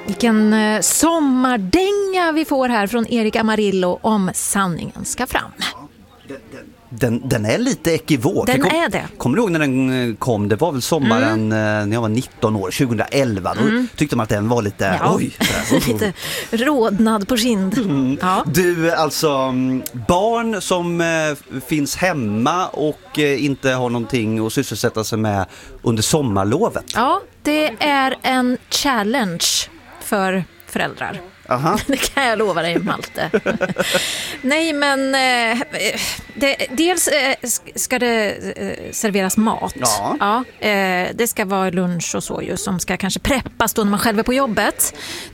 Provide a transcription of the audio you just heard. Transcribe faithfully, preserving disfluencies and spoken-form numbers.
Vilken eh, sommardänga vi får här från Erik Amarillo om sanningen ska fram. Den, den är lite ekivok. Den kom, är det. Kommer du ihåg när den kom? Det var väl sommaren mm. när jag var nitton år, tjugoelva. Då mm. tyckte man att den var lite... Ja. Oj, lite rodnad på kind. Mm. Ja. Du, alltså barn som eh, finns hemma och eh, inte har någonting att sysselsätta sig med under sommarlovet. Ja, det är en challenge för föräldrar. Aha. Det kan jag lova dig, Malte. Nej, men eh, det, dels eh, ska det eh, serveras mat. Ja. Ja, eh, det ska vara lunch och så ju, som ska kanske preppas då när man själv är på jobbet.